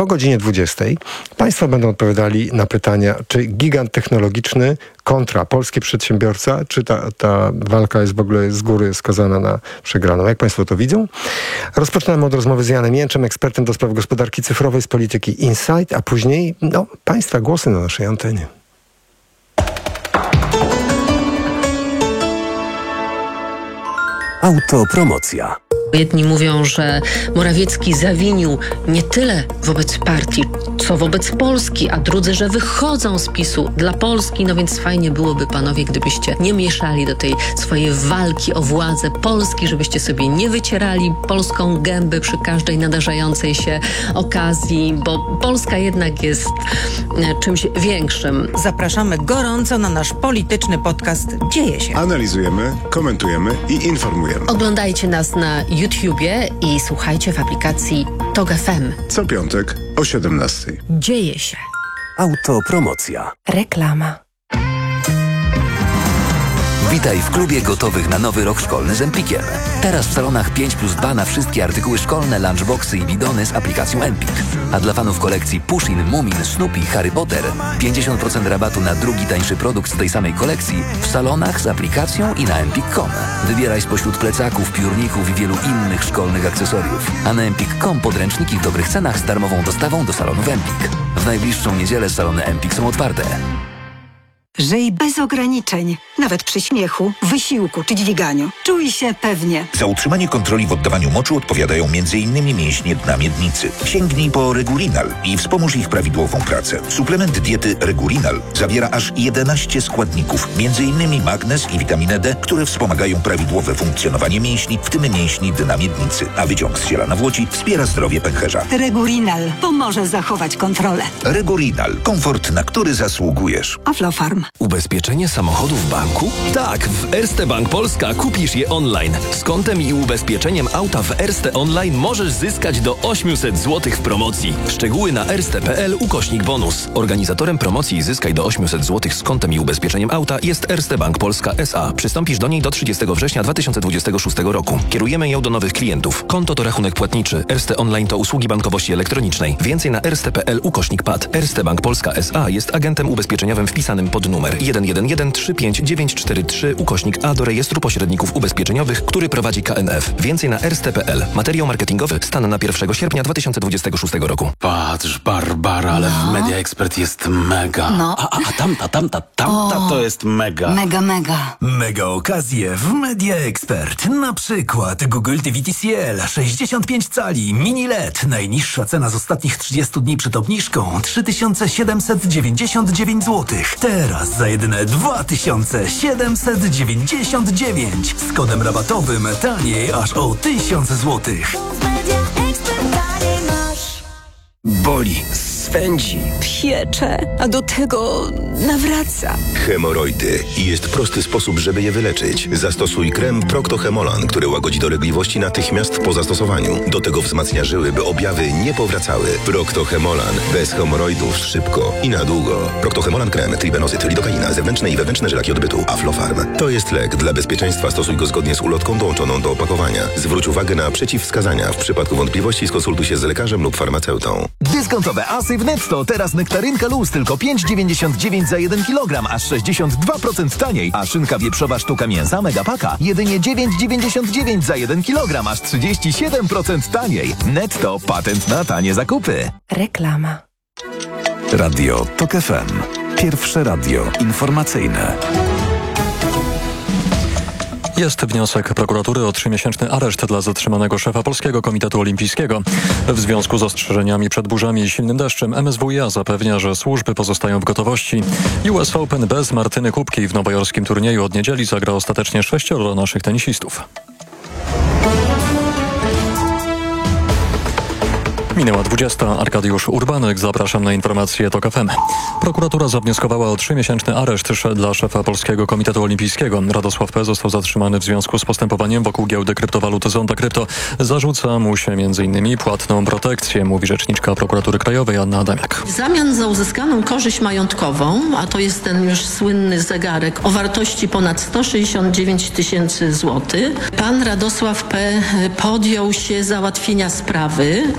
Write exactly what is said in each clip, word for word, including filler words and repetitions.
o godzinie dwudziestej Państwo będą odpowiadali na pytania, czy gigant technologiczny kontra polski przedsiębiorca, czy ta, ta walka jest w ogóle z góry skazana na przegraną. Jak Państwo to widzą? Rozpoczynamy od rozmowy z Janem Jęczem, ekspertem do spraw gospodarki cyfrowej z polityki Insight, a później no, Państwa głosy na naszej antenie. Autopromocja. Jedni mówią, że Morawiecki zawinił nie tyle wobec partii, co wobec Polski, a drudzy, że wychodzą z PiSu dla Polski, no więc fajnie byłoby, panowie, gdybyście nie mieszali do tej swojej walki o władzę Polski, żebyście sobie nie wycierali polską gęby przy każdej nadarzającej się okazji, bo Polska jednak jest czymś większym. Zapraszamy gorąco na nasz polityczny podcast Dzieje się. Analizujemy, komentujemy i informujemy. Oglądajcie nas na YouTubie i słuchajcie w aplikacji Tok F M. Co piątek o siedemnastej. Dzieje się. Autopromocja. Reklama. Witaj w klubie gotowych na nowy rok szkolny z Empikiem. Teraz w salonach pięć plus dwa na wszystkie artykuły szkolne, lunchboxy i bidony z aplikacją Empik. A dla fanów kolekcji Pushin, Mumin, Snoopy, Harry Potter pięćdziesiąt procent rabatu na drugi tańszy produkt z tej samej kolekcji w salonach z aplikacją i na empik kropka com. Wybieraj spośród plecaków, piórników i wielu innych szkolnych akcesoriów. A na empik kropka com podręczniki w dobrych cenach z darmową dostawą do salonów Empik. W najbliższą niedzielę salony Empik są otwarte. Żyj bez ograniczeń, nawet przy śmiechu, wysiłku czy dźwiganiu. Czuj się pewnie. Za utrzymanie kontroli w oddawaniu moczu odpowiadają między innymi mięśnie dna miednicy. Sięgnij po Regulinal i wspomóż ich prawidłową pracę. Suplement diety Regulinal zawiera aż jedenaście składników, między innymi magnez i witaminę D, które wspomagają prawidłowe funkcjonowanie mięśni, w tym mięśni dna miednicy. A wyciąg z ziela nawłoci wspiera zdrowie pęcherza. Regulinal pomoże zachować kontrolę. Regulinal. Komfort, na który zasługujesz. Aflofarm. Ubezpieczenie samochodu w banku? Tak, w Erste Bank Polska kupisz je online. Z kontem i ubezpieczeniem auta w Erste Online możesz zyskać do osiemset złotych w promocji. Szczegóły na erste kropka p l ukośnik bonus. Organizatorem promocji Zyskaj do osiemset złotych z kontem i ubezpieczeniem auta jest Erste Bank Polska S A. Przystąpisz do niej do trzydziestego września dwa tysiące dwudziestego szóstego roku. Kierujemy ją do nowych klientów. Konto to rachunek płatniczy. Erste Online to usługi bankowości elektronicznej. Więcej na erste kropka p l ukośnik p a d. Erste Bank Polska S A jest agentem ubezpieczeniowym wpisanym pod numer jeden jeden jeden trzy pięć dziewięć cztery trzy ukośnik A do rejestru pośredników ubezpieczeniowych, który prowadzi K N F. Więcej na erste kropka p l. Materiał marketingowy stan na pierwszego sierpnia dwa tysiące dwudziestego szóstego roku. Patrz, Barbara, ale no. w Media Expert jest mega. No. A, a, a tamta, tamta, tamta O, to jest mega. Mega, mega. Mega okazje w Media Expert. Na przykład Google T V T C L sześćdziesiąt pięć cali mini L E D. Najniższa cena z ostatnich trzydziestu dni przed obniżką trzy tysiące siedemset dziewięćdziesiąt dziewięć złotych. Teraz za jedyne dwa tysiące siedemset dziewięćdziesiąt dziewięć. Z kodem rabatowym taniej aż o tysiąc złotych. Boli, swędzi, Piecze, a do tego nawraca. Hemoroidy. I jest prosty sposób, żeby je wyleczyć. Zastosuj krem Procto-Hemolan, który łagodzi dolegliwości natychmiast po zastosowaniu. Do tego wzmacnia żyły, by objawy nie powracały. Procto-Hemolan. Bez hemoroidów szybko i na długo. Procto-Hemolan krem, tribenozyt, lidokaina, zewnętrzne i wewnętrzne żelaki odbytu. Aflofarm. To jest lek. Dla bezpieczeństwa stosuj go zgodnie z ulotką dołączoną do opakowania. Zwróć uwagę na przeciwwskazania. W przypadku wątpliwości skonsultuj się z lekarzem lub farmaceutą. Dyskontowe asy w Netto. Teraz nektarynka luz tylko pięć dziewięćdziesiąt dziewięć za jeden kilogram, aż sześćdziesiąt dwa procent taniej. A szynka wieprzowa sztuka mięsa Megapaka jedynie dziewięć dziewięćdziesiąt dziewięć za jeden kilogram, aż trzydzieści siedem procent taniej. Netto. Patent na tanie zakupy. Reklama. Radio Tok F M. Pierwsze radio informacyjne. Jest wniosek prokuratury o trzymiesięczny areszt dla zatrzymanego szefa Polskiego Komitetu Olimpijskiego. W związku z ostrzeżeniami przed burzami i silnym deszczem M S W iA zapewnia, że służby pozostają w gotowości. U S Open bez Martyny Kubki w nowojorskim turnieju od niedzieli zagra ostatecznie sześcioro naszych tenisistów. Minęła dwudziesta. Arkadiusz Urbanek. Zapraszam na informacje Tok F M. Prokuratura zawnioskowała o trzymiesięczny areszt dla szefa Polskiego Komitetu Olimpijskiego. Radosław P. został zatrzymany w związku z postępowaniem wokół giełdy kryptowalut Zonda Krypto. Zarzuca mu się między innymi płatną protekcję, mówi rzeczniczka Prokuratury Krajowej Anna Adamiak. W zamian za uzyskaną korzyść majątkową, a to jest ten już słynny zegarek o wartości ponad sto sześćdziesiąt dziewięć tysięcy złotych, pan Radosław P. podjął się załatwienia sprawy, a ta sprawa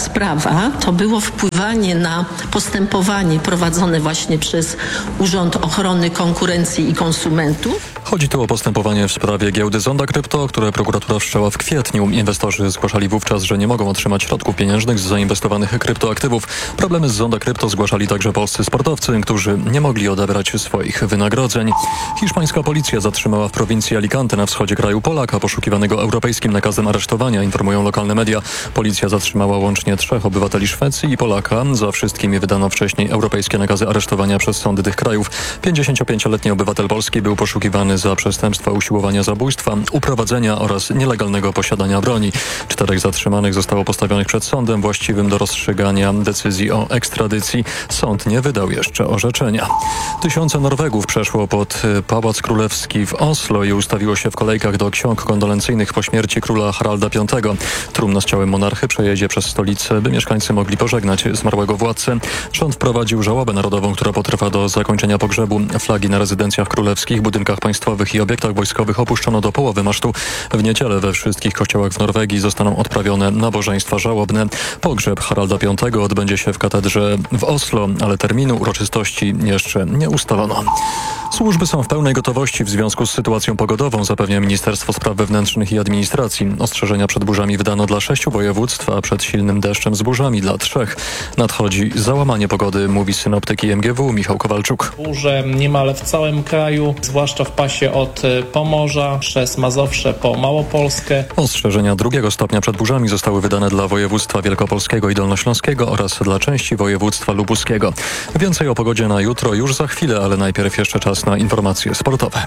sprawa to było wpływanie na postępowanie prowadzone właśnie przez Urząd Ochrony Konkurencji i Konsumentów. Chodzi tu o postępowanie w sprawie giełdy Zonda Krypto, które prokuratura wszczęła w kwietniu. Inwestorzy zgłaszali wówczas, że nie mogą otrzymać środków pieniężnych z zainwestowanych kryptoaktywów. Problemy z Zonda Krypto zgłaszali także polscy sportowcy, którzy nie mogli odebrać swoich wynagrodzeń. Hiszpańska policja zatrzymała w prowincji Alicante na wschodzie kraju Polaka poszukiwanego europejskim nakazem aresztowania, informują lokalne media. Policja zatrzymała łącznie trzech obywateli Szwecji i Polaka. Za wszystkimi wydano wcześniej europejskie nakazy aresztowania przez sądy tych krajów. pięćdziesięciopięcioletni obywatel Polski był poszukiwany za przestępstwa usiłowania zabójstwa, uprowadzenia oraz nielegalnego posiadania broni. Czterech zatrzymanych zostało postawionych przed sądem właściwym do rozstrzygania decyzji o ekstradycji. Sąd nie wydał jeszcze orzeczenia. Tysiące Norwegów przeszło pod Pałac Królewski w Oslo i ustawiło się w kolejkach do ksiąg kondolencyjnych po śmierci króla Haralda Piątego. Trumna z ciałem monarchy przejedzie przez stolicę, by mieszkańcy mogli pożegnać zmarłego władcę. Rząd wprowadził żałobę narodową, która potrwa do zakończenia pogrzebu. Flagi na rezydencjach królewskich, budynkach państwowych i obiektach wojskowych opuszczono do połowy masztu. W niedzielę we wszystkich kościołach w Norwegii zostaną odprawione nabożeństwa żałobne. Pogrzeb Haralda Piątego odbędzie się w katedrze w Oslo, ale terminu uroczystości jeszcze nie ustalono. Służby są w pełnej gotowości w związku z sytuacją pogodową, zapewnia Ministerstwo Spraw Wewnętrznych i Administracji. Ostrzeżenia przed burzami wydano dla sześciu województw, a przed silnym deszczem z burzami dla trzech. Nadchodzi załamanie pogody, mówi synoptyk I M G W Michał Kowalczuk. Burze niemal w całym kraju, zwłaszcza w pasie od Pomorza przez Mazowsze po Małopolskę. Ostrzeżenia drugiego stopnia przed burzami zostały wydane dla województwa wielkopolskiego i dolnośląskiego oraz dla części województwa lubuskiego. Więcej o pogodzie na jutro już za chwilę, ale najpierw jeszcze czas na informacje sportowe.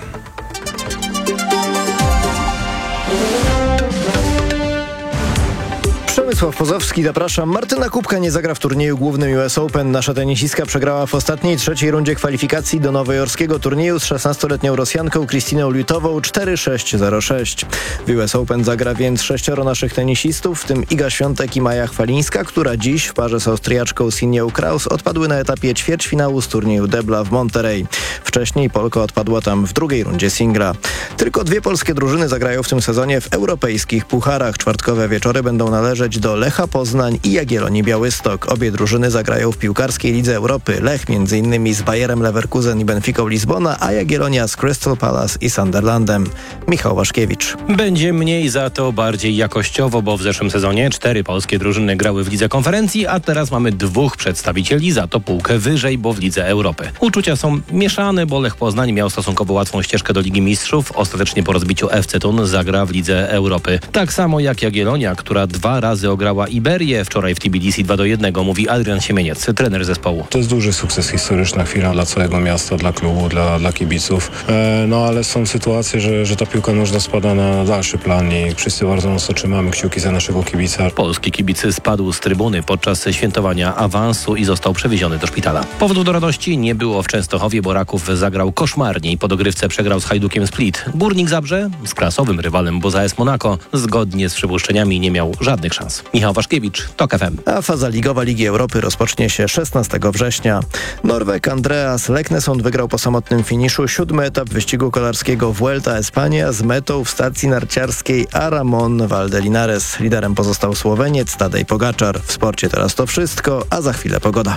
Przemysław Pozowski, zapraszam. Martyna Kubka nie zagra w turnieju głównym U S Open. Nasza tenisistka przegrała w ostatniej, trzeciej rundzie kwalifikacji do nowojorskiego turnieju z szesnastoletnią Rosjanką Krystyną Liutową cztery sześć zero sześć. W U S Open zagra więc sześcioro naszych tenisistów, w tym Iga Świątek i Maja Chwalińska, która dziś w parze z Austriaczką Sinją Kraus odpadły na etapie ćwierćfinału z turnieju Debla w Monterey. Wcześniej Polka odpadła tam w drugiej rundzie singla. Tylko dwie polskie drużyny zagrają w tym sezonie w europejskich pucharach. Czwartkowe wieczory będą należeć do Lecha Poznań i Jagiellonii Białystok. Obie drużyny zagrają w piłkarskiej Lidze Europy. Lech między innymi z Bayerem Leverkusen i Benficą Lizbona, a Jagiellonia z Crystal Palace i Sunderlandem. Michał Waszkiewicz. Będzie mniej, za to bardziej jakościowo, bo w zeszłym sezonie cztery polskie drużyny grały w Lidze Konferencji, a teraz mamy dwóch przedstawicieli, za to półkę wyżej, bo w Lidze Europy. Uczucia są mieszane, bo Lech Poznań miał stosunkowo łatwą ścieżkę do Ligi Mistrzów. Ostatecznie po rozbiciu F C Thun zagra w Lidze Europy. Tak samo jak Jagiellonia, która dwa razy ograła Iberię. Wczoraj w Tbilisi dwa do jednego, mówi Adrian Siemieniec, trener zespołu. To jest duży sukces, historyczna chwila dla całego miasta, dla klubu, dla, dla kibiców. E, no ale są sytuacje, że, że ta piłka nożna spada na dalszy plan i wszyscy bardzo mocno trzymamy kciuki za naszego kibica. Polski kibic spadł z trybuny podczas świętowania awansu i został przewieziony do szpitala. Powodów do radości nie było w Częstochowie, bo Raków zagrał koszmarnie i po dogrywce przegrał z Hajdukiem Split. Górnik Zabrze z klasowym rywalem Boza S Monaco zgodnie z przypuszczeniami nie miał żadnych szans. Michał Waszkiewicz, TOK F M. A faza ligowa Ligi Europy rozpocznie się szesnastego września. Norweg Andreas Leknesund wygrał po samotnym finiszu siódmy etap wyścigu kolarskiego Vuelta Espania z metą w stacji narciarskiej Aramon Valdelinares. Liderem pozostał Słoweniec Tadej Pogaczar. W sporcie teraz to wszystko, a za chwilę pogoda.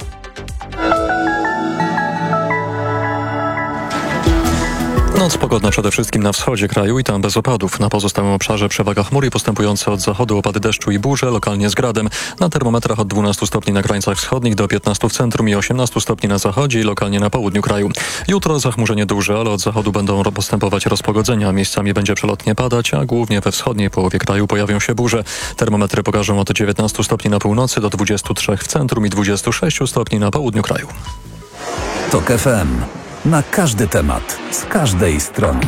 Noc pogodna przede wszystkim na wschodzie kraju i tam bez opadów. Na pozostałym obszarze przewaga chmur i postępujące od zachodu opady deszczu i burze, lokalnie z gradem. Na termometrach od dwunastu stopni na krańcach wschodnich do piętnastu w centrum i osiemnastu stopni na zachodzie i lokalnie na południu kraju. Jutro zachmurzenie duże, ale od zachodu będą postępować rozpogodzenia. Miejscami będzie przelotnie padać, a głównie we wschodniej połowie kraju pojawią się burze. Termometry pokażą od dziewiętnastu stopni na północy do dwudziestu trzech w centrum i dwudziestu sześciu stopni na południu kraju. TOK F M. Na każdy temat, z każdej strony.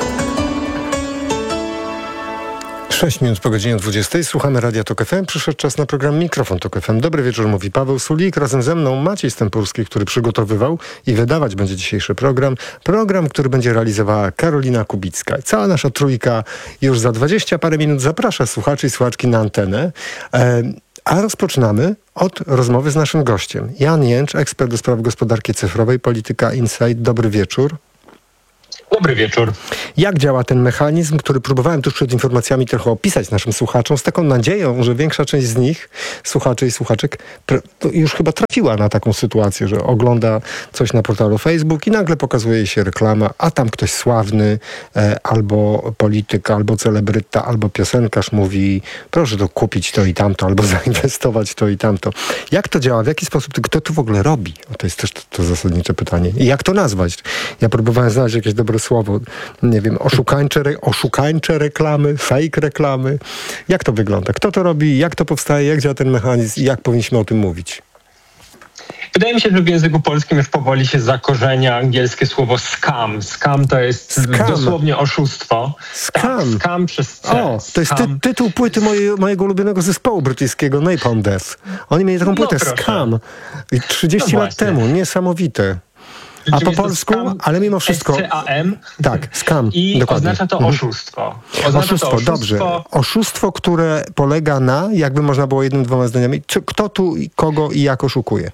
sześć minut po godzinie dwudziestej. Słuchamy Radia TOK F M. Przyszedł czas na program Mikrofon TOK F M. Dobry wieczór, mówi Paweł Sulik. Razem ze mną Maciej Stępurski, który przygotowywał i wydawać będzie dzisiejszy program. Program, który będzie realizowała Karolina Kubicka. Cała nasza trójka już za dwadzieścia parę minut zaprasza słuchaczy i słuchaczki na antenę. E, A rozpoczynamy od rozmowy z naszym gościem. Jan Jęcz, ekspert do spraw gospodarki cyfrowej, Polityka Insight. Dobry wieczór. Dobry wieczór. Jak działa ten mechanizm, który próbowałem tuż przed informacjami trochę opisać naszym słuchaczom, z taką nadzieją, że większa część z nich, słuchaczy i słuchaczek, już chyba trafiła na taką sytuację, że ogląda coś na portalu Facebook i nagle pokazuje jej się reklama, a tam ktoś sławny, e, albo polityk, albo celebryta, albo piosenkarz mówi, proszę to kupić to i tamto, albo zainwestować to i tamto. Jak to działa? W jaki sposób? Kto to w ogóle robi? O, to jest też to, to zasadnicze pytanie. I jak to nazwać? Ja próbowałem znaleźć jakieś dobre słowo, nie wiem, oszukańcze, re, oszukańcze reklamy, fake reklamy. Jak to wygląda? Kto to robi? Jak to powstaje? Jak działa ten mechanizm? I jak powinniśmy o tym mówić? Wydaje mi się, że w języku polskim już powoli się zakorzenia angielskie słowo scam. Scam to jest Scam. dosłownie oszustwo. Scam. Tak, scam przez C. O, to jest ty, tytuł płyty moje, mojego ulubionego zespołu brytyjskiego, Napalm Death. Oni mieli taką płytę, proszę. Scam. I trzydzieści No lat właśnie. temu. Niesamowite. A po Rzeczywiście polsku, scam, ale mimo wszystko... S C A M. Tak, scam, I dokładnie. oznacza to Mhm. oszustwo. Oznacza Oszustwo, to oszustwo, dobrze. Oszustwo, które polega na, jakby można było jednym, dwoma zdaniami, czy, kto tu, kogo i jak oszukuje?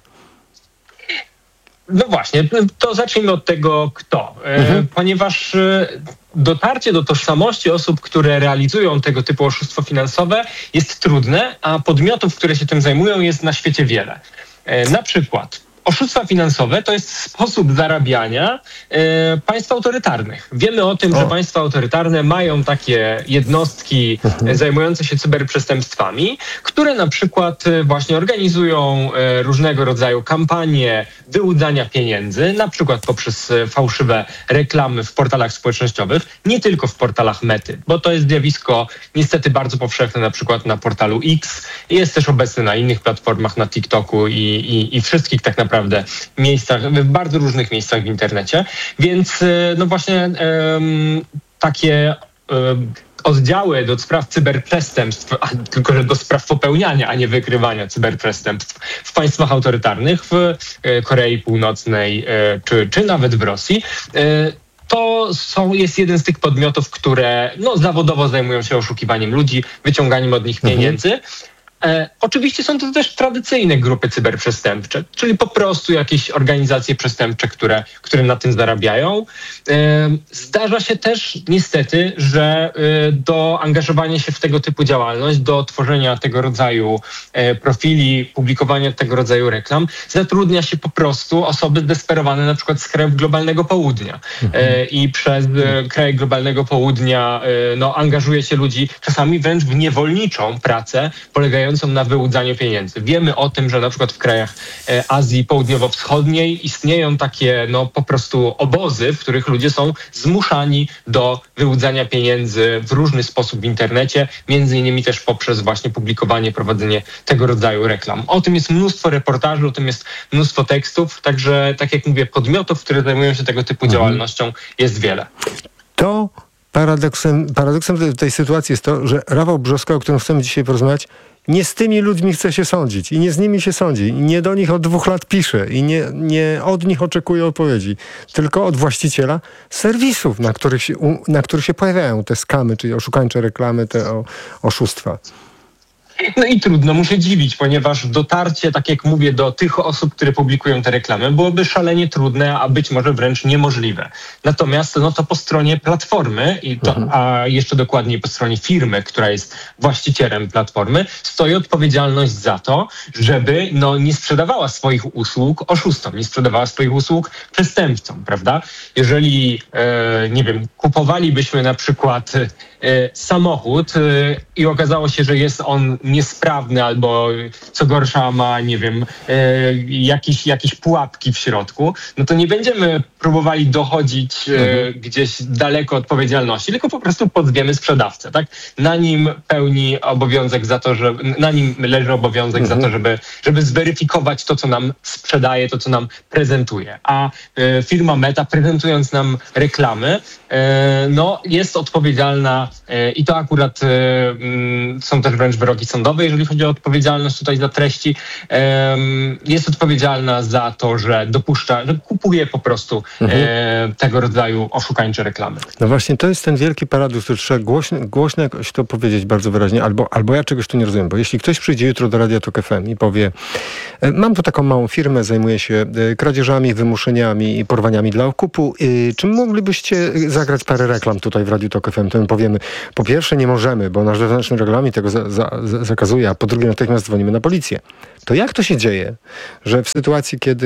No właśnie, to zacznijmy od tego kto. Mhm. E, ponieważ e, dotarcie do tożsamości osób, które realizują tego typu oszustwo finansowe jest trudne, a podmiotów, które się tym zajmują, jest na świecie wiele. E, na przykład oszustwa finansowe to jest sposób zarabiania e, państw autorytarnych. Wiemy o tym, o. że państwa autorytarne mają takie jednostki e, zajmujące się cyberprzestępstwami, które na przykład e, właśnie organizują e, różnego rodzaju kampanie wyłudzania pieniędzy, na przykład poprzez e, fałszywe reklamy w portalach społecznościowych, nie tylko w portalach Mety, bo to jest zjawisko niestety bardzo powszechne na przykład na portalu X, jest też obecne na innych platformach, na TikToku i, i, i wszystkich tak naprawdę naprawdę miejscach, w bardzo różnych miejscach w internecie. Więc no właśnie um, takie um, oddziały do spraw cyberprzestępstw, a tylko że do spraw popełniania, a nie wykrywania cyberprzestępstw w państwach autorytarnych, w e, Korei Północnej e, czy, czy nawet w Rosji, e, to są, jest jeden z tych podmiotów, które no, zawodowo zajmują się oszukiwaniem ludzi, wyciąganiem od nich pieniędzy. Mhm. E, oczywiście są to też tradycyjne grupy cyberprzestępcze, czyli po prostu jakieś organizacje przestępcze, które, które na tym zarabiają. E, zdarza się też niestety, że e, do angażowania się w tego typu działalność, do tworzenia tego rodzaju e, profili, publikowania tego rodzaju reklam, zatrudnia się po prostu osoby zdesperowane na przykład z krajów globalnego południa. E, I przez e, kraje globalnego południa e, no, angażuje się ludzi czasami wręcz w niewolniczą pracę polegającą na wyłudzaniu pieniędzy. Wiemy o tym, że na przykład w krajach e, Azji Południowo-Wschodniej istnieją takie no po prostu obozy, w których ludzie są zmuszani do wyłudzania pieniędzy w różny sposób w internecie, między innymi też poprzez właśnie publikowanie, prowadzenie tego rodzaju reklam. O tym jest mnóstwo reportaży, o tym jest mnóstwo tekstów, także tak jak mówię, podmiotów, które zajmują się tego typu mhm. działalnością jest wiele. To paradoksem, paradoksem tej sytuacji jest to, że Rafał Brzoska, o którym chcemy dzisiaj porozmawiać, nie z tymi ludźmi chce się sądzić i nie z nimi się sądzi. I nie do nich od dwóch lat pisze i nie, nie od nich oczekuje odpowiedzi. Tylko od właściciela serwisów, na których się, na których się pojawiają te skamy, czyli oszukańcze reklamy, te o, oszustwa. No i trudno mu się dziwić, ponieważ dotarcie, tak jak mówię, do tych osób, które publikują te reklamy, byłoby szalenie trudne, a być może wręcz niemożliwe. Natomiast no to po stronie platformy, i to, mhm. a jeszcze dokładniej po stronie firmy, która jest właścicielem platformy, stoi odpowiedzialność za to, żeby no, nie sprzedawała swoich usług oszustom, nie sprzedawała swoich usług przestępcom, prawda? Jeżeli, e, nie wiem, kupowalibyśmy na przykład e, samochód e, i okazało się, że jest on niesprawny albo co gorsza ma, nie wiem, e, jakieś, jakieś pułapki w środku, no to nie będziemy próbowali dochodzić e, mhm. gdzieś daleko odpowiedzialności, tylko po prostu pozwiemy sprzedawcę, tak? Na nim pełni obowiązek za to, że na nim leży obowiązek mhm. za to, żeby, żeby zweryfikować to, co nam sprzedaje, to, co nam prezentuje. A e, firma Meta, prezentując nam reklamy, e, no jest odpowiedzialna e, i to akurat e, m, są też wręcz wyroki sądowej, jeżeli chodzi o odpowiedzialność tutaj za treści. Um, jest odpowiedzialna za to, że dopuszcza, że kupuje po prostu mhm. e, tego rodzaju oszukańcze reklamy. No właśnie, to jest ten wielki paradoks, który trzeba głośno, głośno jakoś to powiedzieć bardzo wyraźnie, albo, albo ja czegoś tu nie rozumiem, bo jeśli ktoś przyjdzie jutro do Radia Tok F M i powie, mam tu taką małą firmę, zajmuję się kradzieżami, wymuszeniami i porwaniami dla okupu, czy moglibyście zagrać parę reklam tutaj w Radiu Tok F M, to my powiemy, po pierwsze nie możemy, bo nasz wewnętrzny regulamin tego za, za, za, zakazuje, a po drugie natychmiast dzwonimy na policję. To jak to się dzieje, że w sytuacji, kiedy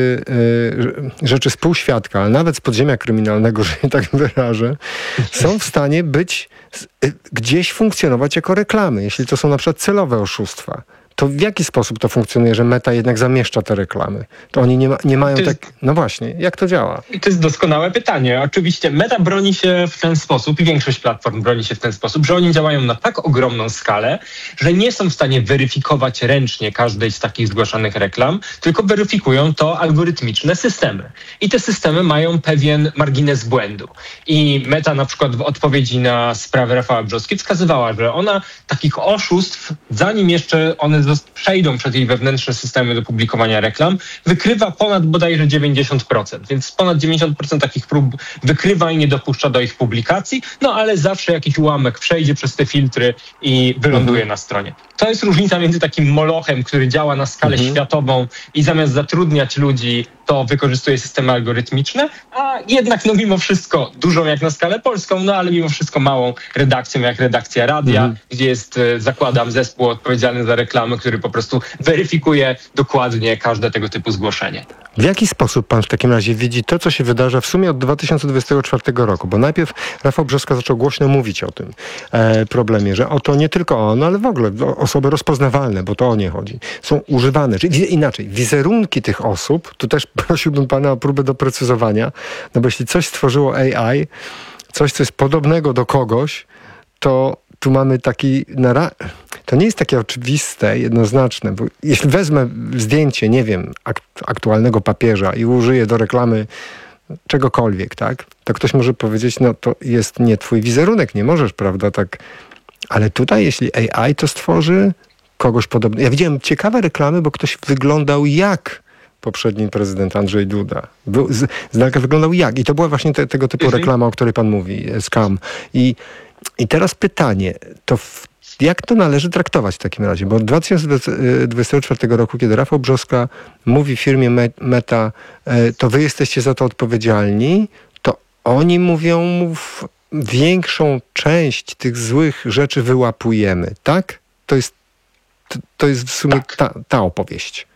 y, rzeczy z półświadka, ale nawet z podziemia kryminalnego, że się tak wyrażę, są w stanie być, y, gdzieś funkcjonować jako reklamy, jeśli to są na przykład celowe oszustwa? To w jaki sposób to funkcjonuje, że Meta jednak zamieszcza te reklamy? To oni nie, ma, nie mają jest, tak... No właśnie, jak to działa? I to jest doskonałe pytanie. Oczywiście Meta broni się w ten sposób i większość platform broni się w ten sposób, że oni działają na tak ogromną skalę, że nie są w stanie weryfikować ręcznie każdej z takich zgłaszanych reklam, tylko weryfikują to algorytmiczne systemy. I te systemy mają pewien margines błędu. I Meta na przykład w odpowiedzi na sprawę Rafała Brzoskiej wskazywała, że ona takich oszustw, zanim jeszcze one przejdą przez jej wewnętrzne systemy do publikowania reklam, wykrywa ponad bodajże dziewięćdziesiąt procent. Więc ponad dziewięćdziesiąt procent takich prób wykrywa i nie dopuszcza do ich publikacji, no ale zawsze jakiś ułamek przejdzie przez te filtry i wyląduje mhm. na stronie. To jest różnica między takim molochem, który działa na skalę mhm. światową i zamiast zatrudniać ludzi, to wykorzystuje systemy algorytmiczne, a jednak no mimo wszystko dużą jak na skalę polską, no ale mimo wszystko małą redakcją jak redakcja radia, mhm. gdzie jest, zakładam, zespół odpowiedzialny za reklamy, który po prostu weryfikuje dokładnie każde tego typu zgłoszenie. W jaki sposób pan w takim razie widzi to, co się wydarza w sumie od dwa tysiące dwudziestego czwartego roku? Bo najpierw Rafał Brzoska zaczął głośno mówić o tym e, problemie, że oto nie tylko on, ale w ogóle osoby rozpoznawalne, bo to o nie chodzi, są używane. Czyli inaczej, wizerunki tych osób, tu też prosiłbym pana o próbę doprecyzowania, no bo jeśli coś stworzyło A I, coś, co jest podobnego do kogoś, to tu mamy taki... Nara- to nie jest takie oczywiste, jednoznaczne, bo jeśli wezmę zdjęcie, nie wiem, akt- aktualnego papieża i użyję do reklamy czegokolwiek, tak, to ktoś może powiedzieć, no to jest nie twój wizerunek, nie możesz, prawda, tak. Ale tutaj, jeśli A I to stworzy kogoś podobnego. Ja widziałem ciekawe reklamy, bo ktoś wyglądał jak poprzedni prezydent Andrzej Duda. Był, z, z daleka wyglądał jak. I to była właśnie te, tego typu mhm. reklama, o której pan mówi, scam. I, i teraz pytanie, to w, jak to należy traktować w takim razie? Bo od dwa tysiące dwudziestego czwartego roku, kiedy Rafał Brzoska mówi firmie Meta, to wy jesteście za to odpowiedzialni, to oni mówią mu w większą część tych złych rzeczy wyłapujemy, tak? To jest, to, to jest w sumie tak. ta, ta opowieść.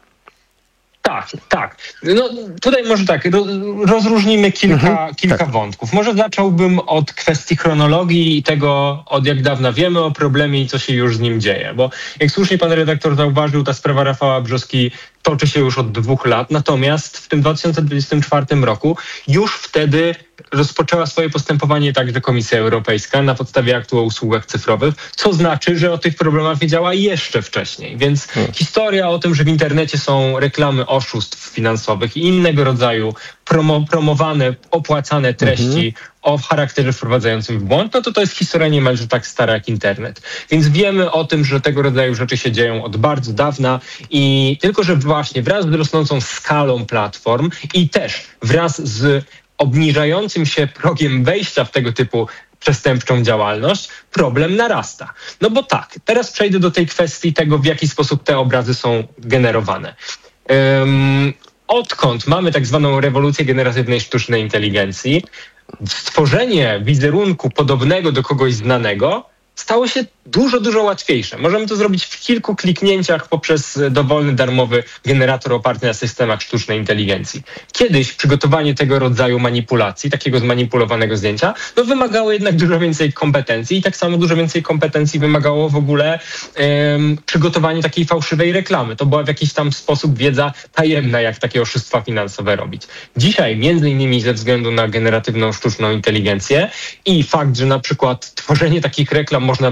Tak, tak. No tutaj może tak, rozróżnimy kilka, mhm, kilka tak. wątków. Może zacząłbym od kwestii chronologii i tego, od jak dawna wiemy o problemie i co się już z nim dzieje. Bo jak słusznie pan redaktor zauważył, ta sprawa Rafała Brzoski toczy się już od dwóch lat, natomiast w tym dwa tysiące dwudziestym czwartym roku już wtedy rozpoczęła swoje postępowanie także Komisja Europejska na podstawie aktu o usługach cyfrowych, co znaczy, że o tych problemach wiedziała jeszcze wcześniej. Więc hmm. historia o tym, że w internecie są reklamy oszustw finansowych i innego rodzaju promo, promowane, opłacane treści hmm. o charakterze wprowadzającym w błąd, no to to jest historia niemalże tak stara jak internet. Więc wiemy o tym, że tego rodzaju rzeczy się dzieją od bardzo dawna i tylko, że właśnie wraz z rosnącą skalą platform i też wraz z obniżającym się progiem wejścia w tego typu przestępczą działalność, problem narasta. No bo tak, teraz przejdę do tej kwestii tego, w jaki sposób te obrazy są generowane. Um, odkąd mamy tak zwaną rewolucję generatywnej sztucznej inteligencji, stworzenie wizerunku podobnego do kogoś znanego stało się dużo, dużo łatwiejsze. Możemy to zrobić w kilku kliknięciach poprzez dowolny, darmowy generator oparty na systemach sztucznej inteligencji. Kiedyś przygotowanie tego rodzaju manipulacji, takiego zmanipulowanego zdjęcia, no wymagało jednak dużo więcej kompetencji i tak samo dużo więcej kompetencji wymagało w ogóle um, przygotowanie takiej fałszywej reklamy. To była w jakiś tam sposób wiedza tajemna, jak takie oszustwa finansowe robić. Dzisiaj, między innymi ze względu na generatywną sztuczną inteligencję i fakt, że na przykład tworzenie takich reklam można wręcz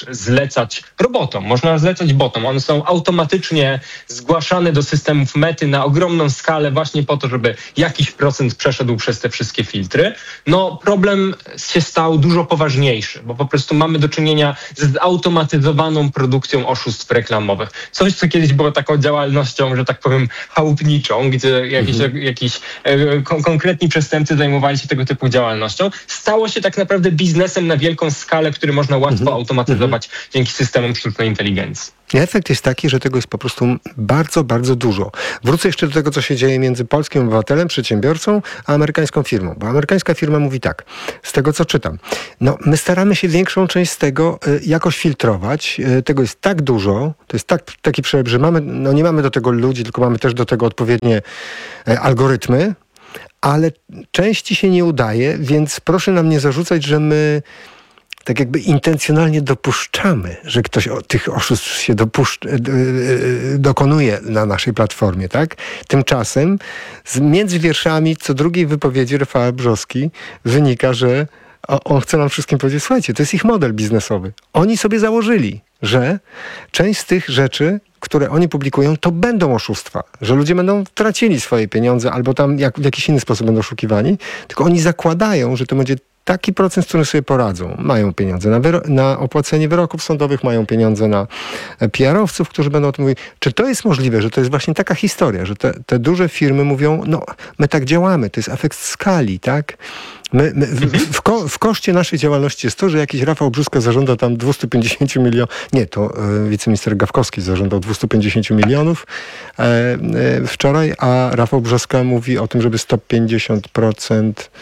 zlecać robotom, można zlecać botom. One są automatycznie zgłaszane do systemów Mety na ogromną skalę właśnie po to, żeby jakiś procent przeszedł przez te wszystkie filtry. No problem się stał dużo poważniejszy, bo po prostu mamy do czynienia z zautomatyzowaną produkcją oszustw reklamowych. Coś, co kiedyś było taką działalnością, że tak powiem, chałupniczą, gdzie jakiś, mhm. jakiś e, kon- konkretni przestępcy zajmowali się tego typu działalnością, stało się tak naprawdę biznesem na wielką skalę, który można łatwo mhm. automatyzować mhm. dzięki systemom sztucznej inteligencji. Efekt jest taki, że tego jest po prostu bardzo, bardzo dużo. Wrócę jeszcze do tego, co się dzieje między polskim obywatelem, przedsiębiorcą, a amerykańską firmą. Bo amerykańska firma mówi tak, z tego co czytam. No, my staramy się większą część z tego y, jakoś filtrować. Y, tego jest tak dużo, to jest tak, taki przelew, że mamy, no nie mamy do tego ludzi, tylko mamy też do tego odpowiednie y, algorytmy, ale części się nie udaje, więc proszę nam nie zarzucać, że my tak jakby intencjonalnie dopuszczamy, że ktoś o, tych oszustw się dopuszcza, dokonuje na naszej platformie, tak? Tymczasem z, między wierszami co drugiej wypowiedzi Rafała Brzoski wynika, że on chce nam wszystkim powiedzieć, słuchajcie, to jest ich model biznesowy. Oni sobie założyli, że część z tych rzeczy, które oni publikują, to będą oszustwa, że ludzie będą tracili swoje pieniądze albo tam jak, w jakiś inny sposób będą oszukiwani, tylko oni zakładają, że to będzie taki procent, z którym sobie poradzą. Mają pieniądze na, wyro- na opłacenie wyroków sądowych, mają pieniądze na P R-owców, którzy będą o tym mówić. Czy to jest możliwe, że to jest właśnie taka historia, że te, te duże firmy mówią, no my tak działamy, to jest efekt skali, tak? My, my, w, w, ko, w koszcie naszej działalności jest to, że jakiś Rafał Brzuska zażąda tam dwieście pięćdziesiąt milionów, nie, to e, wiceminister Gawkowski zażądał dwieście pięćdziesiąt milionów e, e, wczoraj, a Rafał Brzoska mówi o tym, żeby sto pięćdziesiąt procent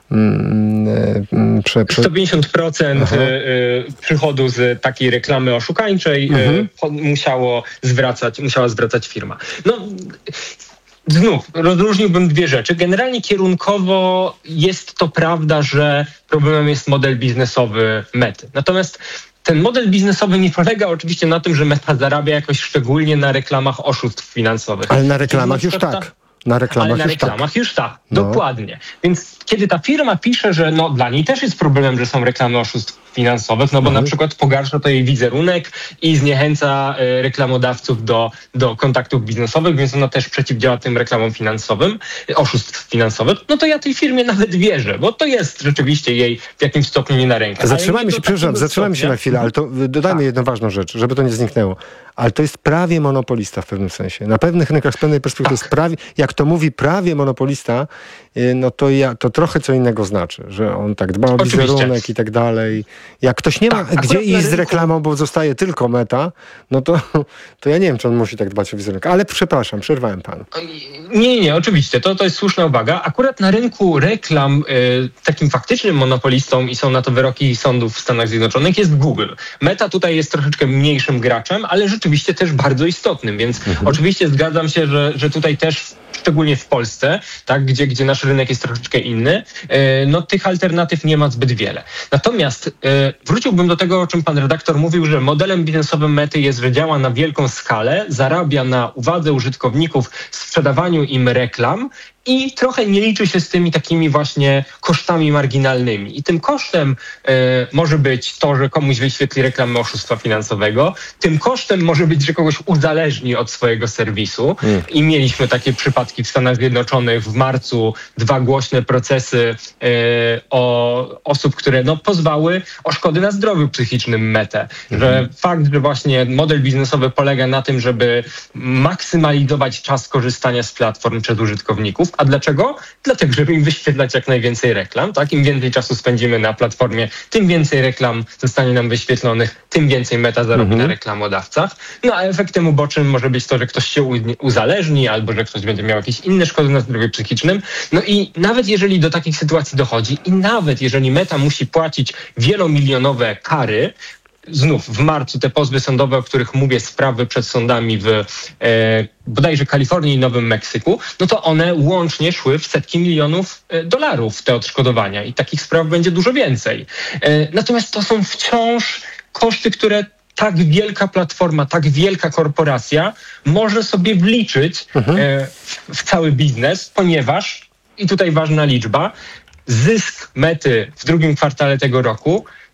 mm, prze, prze... sto pięćdziesiąt procent y, przychodu z takiej reklamy oszukańczej mhm. y, musiało zwracać, musiała zwracać firma. No, znów, rozróżniłbym dwie rzeczy. Generalnie kierunkowo jest to prawda, że problemem jest model biznesowy Mety. Natomiast ten model biznesowy nie polega oczywiście na tym, że Meta zarabia jakoś szczególnie na reklamach oszustw finansowych. Ale na reklamach już tak. Na reklamach, Ale na już, reklamach tak. już tak. No. Dokładnie. Więc kiedy ta firma pisze, że no, dla niej też jest problemem, że są reklamy oszustw finansowych, no bo mhm. na przykład pogarsza to jej wizerunek i zniechęca y, reklamodawców do, do kontaktów biznesowych, więc ona też przeciwdziała tym reklamom finansowym, y, oszustw finansowych, no to ja tej firmie nawet wierzę, bo to jest rzeczywiście jej w jakimś stopniu nie na rękę. Zatrzymajmy się, przepraszam, zatrzymajmy się na chwilę, ale to dodajmy tak. jedną ważną rzecz, żeby to nie zniknęło. Ale to jest prawie monopolista w pewnym sensie. Na pewnych rynkach z pewnej perspektywy tak. jest prawie, jak to mówi prawie monopolista, no to ja, to trochę co innego znaczy, że on tak dba o Oczywiście. wizerunek i tak dalej. Jak ktoś nie ma tak, gdzie iść rynku... z reklamą, bo zostaje tylko Meta, no to, to ja nie wiem, czy on musi tak dbać o wizerunek. Ale przepraszam, przerwałem panu. Nie, nie, oczywiście, to, to jest słuszna uwaga. Akurat na rynku reklam y, takim faktycznym monopolistą i są na to wyroki sądów w Stanach Zjednoczonych jest Google. Meta tutaj jest troszeczkę mniejszym graczem, ale rzeczywiście też bardzo istotnym, więc mhm. oczywiście zgadzam się, że, że tutaj też szczególnie w Polsce, tak, gdzie, gdzie nasz rynek jest troszeczkę inny, no tych alternatyw nie ma zbyt wiele. Natomiast wróciłbym do tego, o czym pan redaktor mówił, że modelem biznesowym Mety jest, że działa na wielką skalę, zarabia na uwadze użytkowników, sprzedawaniu im reklam i trochę nie liczy się z tymi takimi właśnie kosztami marginalnymi. I tym kosztem e, może być to, że komuś wyświetli reklamę oszustwa finansowego. Tym kosztem może być, że kogoś uzależni od swojego serwisu. Mm. I mieliśmy takie przypadki w Stanach Zjednoczonych w marcu. Dwa głośne procesy e, o osób, które no, pozwały o szkody na zdrowiu psychicznym Metę. Mm. Że fakt, że właśnie model biznesowy polega na tym, żeby maksymalizować czas korzystania z platform przez użytkowników. A dlaczego? Dlatego, żeby im wyświetlać jak najwięcej reklam. Tak? Im więcej czasu spędzimy na platformie, tym więcej reklam zostanie nam wyświetlonych, tym więcej Meta zarobi mhm. na reklamodawcach. No a efektem ubocznym może być to, że ktoś się uzależni albo że ktoś będzie miał jakieś inne szkody na zdrowiu psychicznym. No i nawet jeżeli do takich sytuacji dochodzi i nawet jeżeli Meta musi płacić wielomilionowe kary, znów w marcu te pozwy sądowe, o których mówię, sprawy przed sądami w e, bodajże Kalifornii i Nowym Meksyku, no to one łącznie szły w setki milionów e, dolarów, te odszkodowania i takich spraw będzie dużo więcej. E, natomiast to są wciąż koszty, które tak wielka platforma, tak wielka korporacja może sobie wliczyć mhm. e, w, w cały biznes, ponieważ, i tutaj ważna liczba, zysk Mety w drugim kwartale tego roku to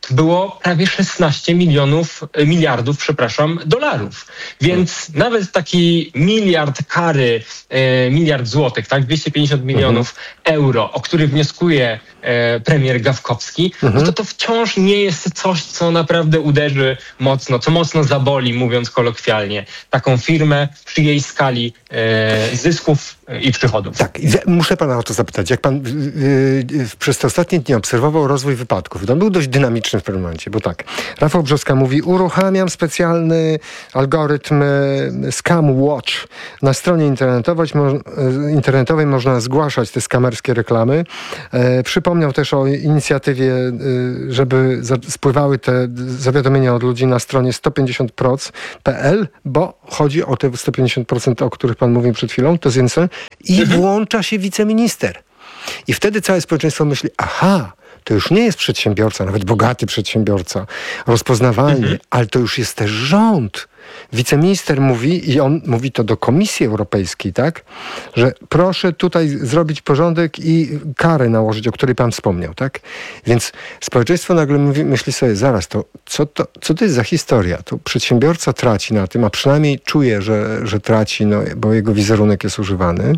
było prawie szesnaście milionów, miliardów, przepraszam, dolarów. Więc nawet taki miliard kary, e, miliard złotych, tak, dwieście pięćdziesiąt milionów mhm. euro, o który wnioskuje e, premier Gawkowski, mhm. no to to wciąż nie jest coś, co naprawdę uderzy mocno, co mocno zaboli, mówiąc kolokwialnie, taką firmę przy jej skali e, zysków i przychodów. Tak, muszę pana o to zapytać. Jak pan yy, yy, przez te ostatnie dni obserwował rozwój wypadków, to był dość dynamiczny w pewnym momencie, bo tak, Rafał Brzoska mówi, uruchamiam specjalny algorytm yy, Scam Watch. Na stronie internetowej, mo, yy, internetowej można zgłaszać te skamerskie reklamy. Yy, przypomniał też o inicjatywie, yy, żeby za, spływały te zawiadomienia od ludzi na stronie sto pięćdziesiąt procent kropka p l, bo chodzi o te sto pięćdziesiąt procent, o których pan mówił przed chwilą, to z jednej strony, i włącza się wiceminister. I wtedy całe społeczeństwo myśli, aha, to już nie jest przedsiębiorca, nawet bogaty przedsiębiorca, rozpoznawalny, mhm. ale to już jest też rząd. Wiceminister mówi, i on mówi to do Komisji Europejskiej, tak, że proszę tutaj zrobić porządek i karę nałożyć, o której pan wspomniał, tak? Więc społeczeństwo nagle mówi, myśli sobie, zaraz, to co, to co to jest za historia? To przedsiębiorca traci na tym, a przynajmniej czuje, że, że traci, no, bo jego wizerunek jest używany.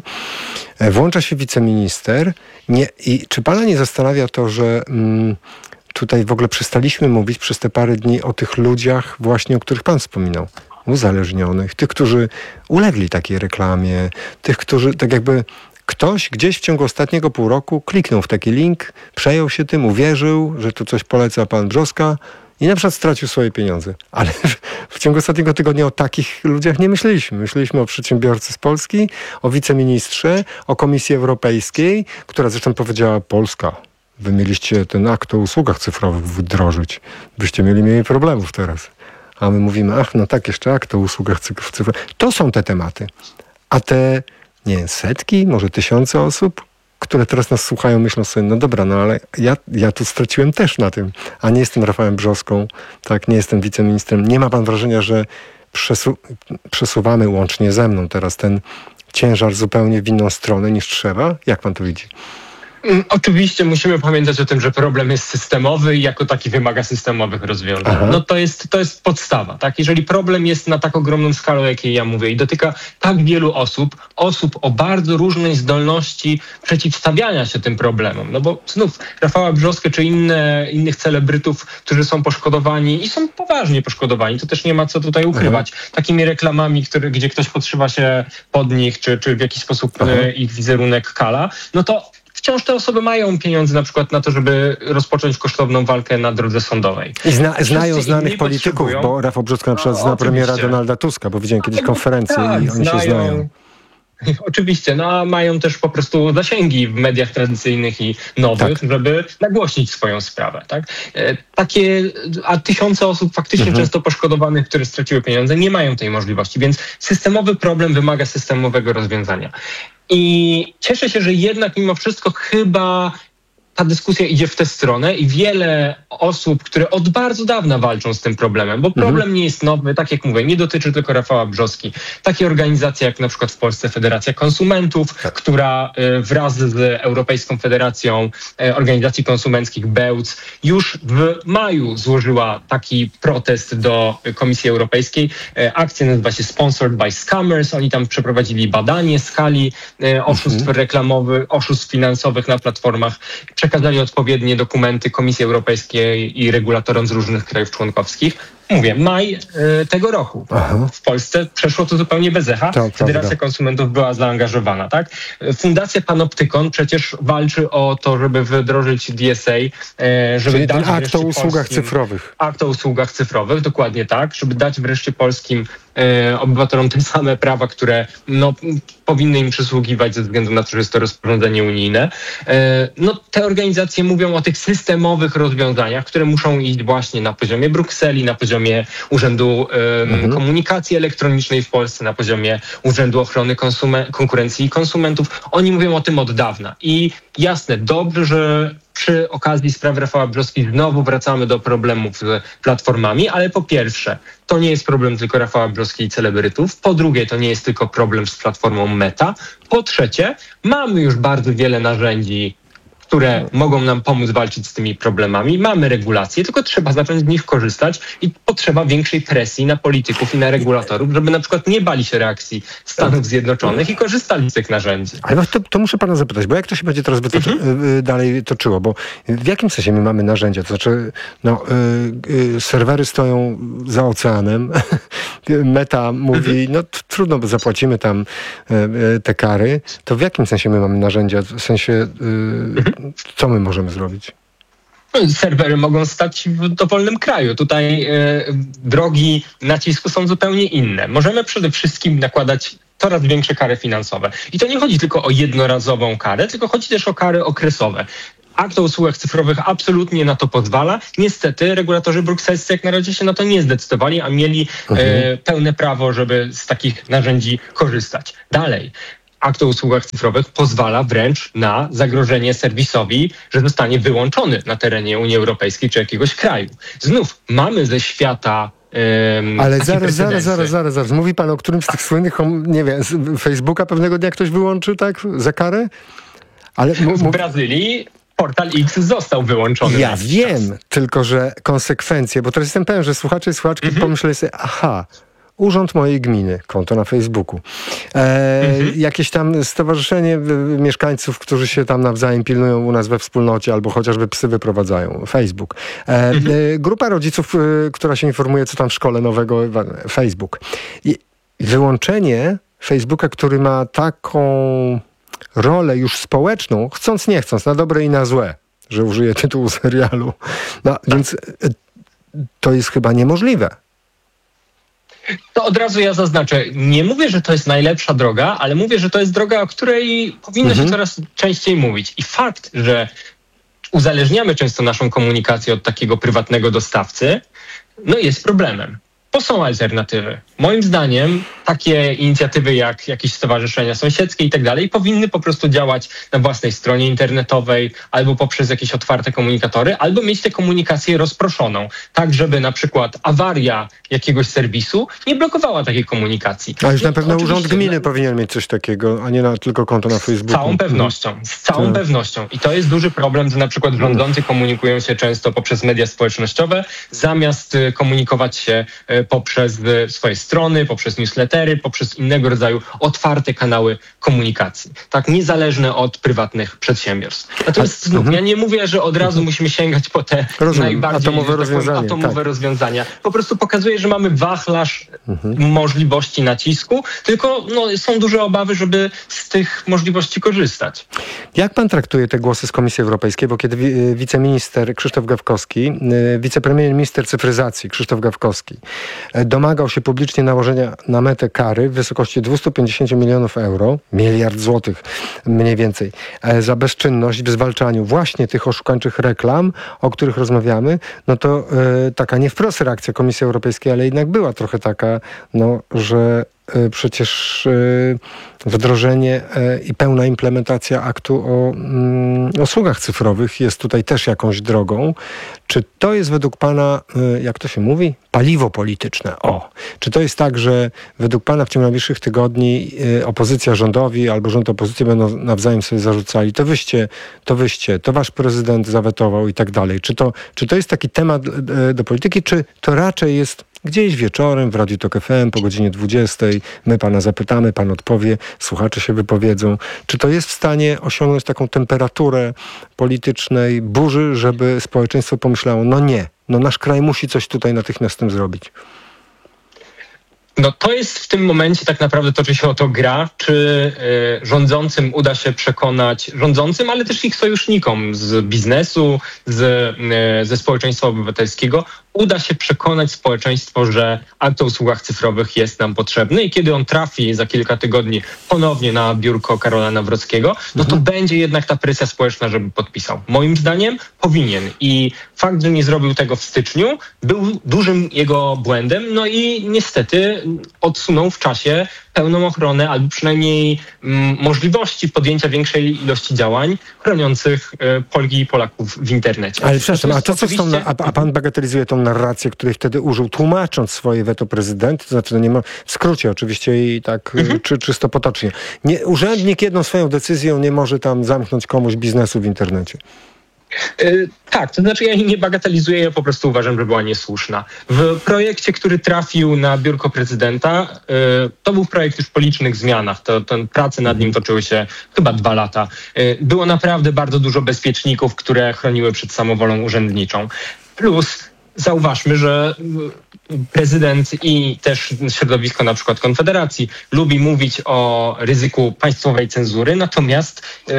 Włącza się wiceminister. Nie, i czy pana nie zastanawia to, że mm, tutaj w ogóle przestaliśmy mówić przez te parę dni o tych ludziach właśnie, o których pan wspominał, uzależnionych, tych, którzy ulegli takiej reklamie, tych, którzy tak jakby ktoś gdzieś w ciągu ostatniego pół roku kliknął w taki link, przejął się tym, uwierzył, że tu coś poleca pan Brzoska i na przykład stracił swoje pieniądze. Ale w ciągu ostatniego tygodnia o takich ludziach nie myśleliśmy. Myśleliśmy o przedsiębiorcy z Polski, o wiceministrze, o Komisji Europejskiej, która zresztą powiedziała, Polska, wy mieliście ten akt o usługach cyfrowych wdrożyć. Byście mieli mniej problemów teraz. A my mówimy, ach, no tak, jeszcze akt o usługach cyfrowych. To są te tematy. A te, nie wiem, setki, może tysiące osób, które teraz nas słuchają, myślą sobie, no dobra, no ale ja, ja tu straciłem też na tym, a nie jestem Rafałem Brzoską, tak, nie jestem wiceministrem. Nie ma pan wrażenia, że przesu- przesuwamy łącznie ze mną teraz ten ciężar zupełnie w inną stronę niż trzeba? Jak pan to widzi? Oczywiście musimy pamiętać o tym, że problem jest systemowy i jako taki wymaga systemowych rozwiązań. Aha. No to jest, to jest podstawa, tak? Jeżeli problem jest na tak ogromną skalę, jakiej ja mówię, i dotyka tak wielu osób, osób o bardzo różnej zdolności przeciwstawiania się tym problemom, no bo znów Rafała Brzoskę czy inne, innych celebrytów, którzy są poszkodowani i są poważnie poszkodowani, to też nie ma co tutaj ukrywać. Aha. Takimi reklamami, które, gdzie ktoś podszywa się pod nich, czy, czy w jakiś sposób e, ich wizerunek kala, no to wciąż te osoby mają pieniądze na przykład na to, żeby rozpocząć kosztowną walkę na drodze sądowej. I zna, znają znanych polityków, bo Rafał Brzoska na przykład no, zna oczywiście. premiera Donalda Tuska, bo widziałem kiedyś konferencję tak, i oni znają. się znają. Oczywiście, no a mają też po prostu zasięgi w mediach tradycyjnych i nowych, tak. żeby nagłośnić swoją sprawę, tak? E, takie, a tysiące osób faktycznie mhm. często poszkodowanych, które straciły pieniądze, nie mają tej możliwości, więc systemowy problem wymaga systemowego rozwiązania. I cieszę się, że jednak mimo wszystko chyba ta dyskusja idzie w tę stronę i wiele osób, które od bardzo dawna walczą z tym problemem, bo problem mhm. nie jest nowy, tak jak mówię, nie dotyczy tylko Rafała Brzoski. Takie organizacje jak na przykład w Polsce Federacja Konsumentów, tak. która wraz z Europejską Federacją Organizacji Konsumenckich Bełc już w maju złożyła taki protest do Komisji Europejskiej. Akcja nazywa się Sponsored by Scammers. Oni tam przeprowadzili badanie skali oszustw mhm. reklamowych, oszustw finansowych na platformach. Przekazali odpowiednie dokumenty Komisji Europejskiej i regulatorom z różnych krajów członkowskich. Mówię, maj y, tego roku. Aha. W Polsce przeszło to zupełnie bez echa. To Federacja prawda. Konsumentów była zaangażowana, tak? Fundacja Panoptykon przecież walczy o to, żeby wdrożyć D S A, y, żeby Czyli dać akt o usługach polskim, cyfrowych. Akt o usługach cyfrowych, dokładnie tak, żeby dać wreszcie polskim y, obywatelom te same prawa, które no, powinny im przysługiwać ze względu na to, że jest to rozporządzenie unijne. Y, no, te organizacje mówią o tych systemowych rozwiązaniach, które muszą iść właśnie na poziomie Brukseli, na poziomie Urzędu um, mhm. Komunikacji Elektronicznej w Polsce, na poziomie Urzędu Ochrony Konsumen- Konkurencji i Konsumentów. Oni mówią o tym od dawna. I jasne, dobrze, że przy okazji sprawy Rafała Brzoski znowu wracamy do problemów z platformami, ale po pierwsze, to nie jest problem tylko Rafała Brzoski i celebrytów. Po drugie, to nie jest tylko problem z platformą Meta. Po trzecie, mamy już bardzo wiele narzędzi, które mogą nam pomóc walczyć z tymi problemami. Mamy regulacje, tylko trzeba zacząć z nich korzystać i potrzeba większej presji na polityków i na regulatorów, żeby na przykład nie bali się reakcji Stanów Zjednoczonych i korzystali z tych narzędzi. Ale to, to muszę pana zapytać, bo jak to się będzie teraz wytoczy, mhm. dalej toczyło? Bo w jakim sensie my mamy narzędzia? To znaczy, no, y, y, serwery stoją za oceanem, Meta mówi, mhm. no t- trudno, bo zapłacimy tam y, y, te kary. To w jakim sensie my mamy narzędzia? W sensie, y, mhm. co my możemy zrobić? Serwery mogą stać w dowolnym kraju. Tutaj e, drogi nacisku są zupełnie inne. Możemy przede wszystkim nakładać coraz większe kary finansowe. I to nie chodzi tylko o jednorazową karę, tylko chodzi też o kary okresowe. Akt o usługach cyfrowych absolutnie na to pozwala. Niestety regulatorzy brukselscy jak na razie się na to nie zdecydowali, a mieli mhm. e, pełne prawo, żeby z takich narzędzi korzystać. Dalej. Akt o usługach cyfrowych pozwala wręcz na zagrożenie serwisowi, że zostanie wyłączony na terenie Unii Europejskiej czy jakiegoś kraju. Znów mamy ze świata Um, Ale zaraz, zaraz, zaraz, zaraz, zaraz. Mówi pan o którymś z tych słynnych, nie wiem, z Facebooka pewnego dnia ktoś wyłączy, tak? Za karę? Ale m- w Brazylii portal X został wyłączony. Ja wiem, czas. Tylko że konsekwencje, bo teraz jestem pewien, że słuchacze i słuchaczki mhm. pomyśleli sobie, aha, Urząd Mojej Gminy, konto na Facebooku. E, mhm. Jakieś tam stowarzyszenie mieszkańców, którzy się tam nawzajem pilnują u nas we wspólnocie, albo chociażby psy wyprowadzają. Facebook. E, mhm. e, grupa rodziców, e, która się informuje, co tam w szkole nowego. Facebook. I wyłączenie Facebooka, który ma taką rolę już społeczną, chcąc nie chcąc, na dobre i na złe, że użyję tytułu serialu. No, więc e, to jest chyba niemożliwe. To od razu ja zaznaczę. Nie mówię, że to jest najlepsza droga, ale mówię, że to jest droga, o której powinno mhm. się coraz częściej mówić. I fakt, że uzależniamy często naszą komunikację od takiego prywatnego dostawcy, no jest problemem. Bo są alternatywy. Moim zdaniem takie inicjatywy jak jakieś stowarzyszenia sąsiedzkie i tak dalej powinny po prostu działać na własnej stronie internetowej albo poprzez jakieś otwarte komunikatory, albo mieć tę komunikację rozproszoną, tak żeby na przykład awaria jakiegoś serwisu nie blokowała takiej komunikacji. A już na pewno Oczywiście, Urząd Gminy no, powinien mieć coś takiego, a nie na, tylko konto na Facebooku. Z całą pewnością. Z całą tak. pewnością. I to jest duży problem, że na przykład rządzący komunikują się często poprzez media społecznościowe, zamiast komunikować się poprzez swoje strony, poprzez newslettery, poprzez innego rodzaju otwarte kanały komunikacji. Tak, niezależne od prywatnych przedsiębiorstw. Natomiast znów, uh-huh. ja nie mówię, że od razu uh-huh. musimy sięgać po te Rozumiem. najbardziej atomowe, rozwiązania, powiem, atomowe tak. rozwiązania. Po prostu pokazuje, że mamy wachlarz uh-huh. możliwości nacisku, tylko no, są duże obawy, żeby z tych możliwości korzystać. Jak pan traktuje te głosy z Komisji Europejskiej? Bo kiedy wi- wiceminister Krzysztof Gawkowski, wicepremier minister cyfryzacji Krzysztof Gawkowski domagał się publicznie nałożenia na Metę kary w wysokości dwieście pięćdziesiąt milionów euro, miliard złotych mniej więcej, za bezczynność w zwalczaniu właśnie tych oszukańczych reklam, o których rozmawiamy, no to e, taka nie wprost reakcja Komisji Europejskiej, ale jednak była trochę taka, no, że e, przecież e, wdrożenie e, i pełna implementacja aktu o mm, usługach cyfrowych jest tutaj też jakąś drogą. Czy to jest według pana, e, jak to się mówi, paliwo polityczne? O, czy to jest tak, że według pana w ciągu najbliższych tygodni e, opozycja rządowi albo rząd opozycji będą nawzajem sobie zarzucali, to wyście, to wyście, to wasz prezydent zawetował i tak dalej. Czy to, czy to jest taki temat e, do polityki, czy to raczej jest gdzieś wieczorem w Radiu Tok F M po godzinie dwudziestej, my pana zapytamy, pan odpowie, słuchacze się wypowiedzą. Czy to jest w stanie osiągnąć taką temperaturę politycznej burzy, żeby społeczeństwo pomyślało, no nie, no nasz kraj musi coś tutaj natychmiast z tym zrobić? No to jest w tym momencie tak naprawdę toczy się o to gra, czy y, rządzącym uda się przekonać, rządzącym, ale też ich sojusznikom z biznesu, z, y, ze społeczeństwa obywatelskiego, uda się przekonać społeczeństwo, że akt o usługach cyfrowych jest nam potrzebny i kiedy on trafi za kilka tygodni ponownie na biurko Karola Nawrockiego, no to mhm. będzie jednak ta presja społeczna, żeby podpisał. Moim zdaniem powinien i fakt, że nie zrobił tego w styczniu, był dużym jego błędem, no i niestety odsunął w czasie pełną ochronę albo przynajmniej mm, możliwości podjęcia większej ilości działań chroniących y, Polki i Polaków w internecie. Ale przepraszam, a Natomiast to co oczywiście... z tą, a, a pan bagatelizuje tą narrację, której wtedy użył, tłumacząc swoje weto prezydenta, to znaczy, no nie ma, w skrócie oczywiście i tak mhm. czy, czysto potocznie. Nie, urzędnik jedną swoją decyzją nie może tam zamknąć komuś biznesu w internecie. Yy, tak, to znaczy ja jej nie bagatelizuję, ja po prostu uważam, że była niesłuszna. W projekcie, który trafił na biurko prezydenta, yy, to był projekt już po licznych zmianach, to, to prace nad nim toczyły się chyba dwa lata. Yy, było naprawdę bardzo dużo bezpieczników, które chroniły przed samowolą urzędniczą. Plus zauważmy, że prezydent i też środowisko na przykład Konfederacji lubi mówić o ryzyku państwowej cenzury, natomiast yy,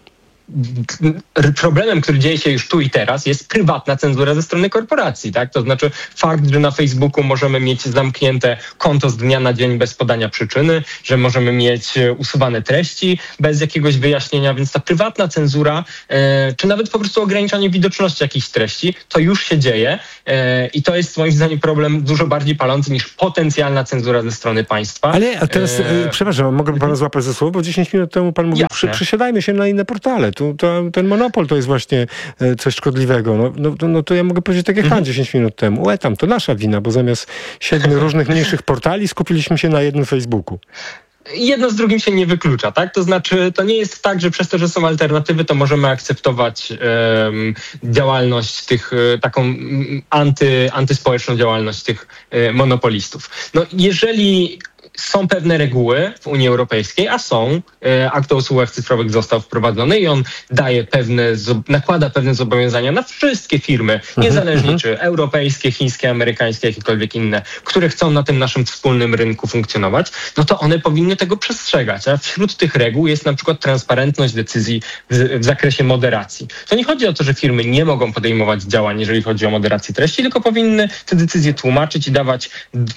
problemem, który dzieje się już tu i teraz, jest prywatna cenzura ze strony korporacji, tak? To znaczy fakt, że na Facebooku możemy mieć zamknięte konto z dnia na dzień bez podania przyczyny, że możemy mieć usuwane treści bez jakiegoś wyjaśnienia, więc ta prywatna cenzura, e, czy nawet po prostu ograniczanie widoczności jakichś treści, to już się dzieje e, i to jest moim zdaniem problem dużo bardziej palący niż potencjalna cenzura ze strony państwa. Ale a teraz, e... przepraszam, mogę pana złapać za słowo, bo dziesięć minut temu pan mówił, przy, przysiadajmy się na inne portale. Tu, to, ten monopol to jest właśnie coś szkodliwego. No, no, no to ja mogę powiedzieć tak jak pan dziesięć minut temu. Łe tam, to nasza wina, bo zamiast siedmiu różnych mniejszych portali skupiliśmy się na jednym Facebooku. Jedno z drugim się nie wyklucza, tak? To znaczy, to nie jest tak, że przez to, że są alternatywy, to możemy akceptować um, działalność tych, taką anty, antyspołeczną działalność tych um, monopolistów. No, jeżeli są pewne reguły w Unii Europejskiej, a są. Akt o usługach cyfrowych został wprowadzony i on daje pewne, nakłada pewne zobowiązania na wszystkie firmy, niezależnie mm-hmm. czy europejskie, chińskie, amerykańskie, jakiekolwiek inne, które chcą na tym naszym wspólnym rynku funkcjonować, no to one powinny tego przestrzegać. A wśród tych reguł jest na przykład transparentność decyzji w, w zakresie moderacji. To nie chodzi o to, że firmy nie mogą podejmować działań, jeżeli chodzi o moderację treści, tylko powinny te decyzje tłumaczyć i dawać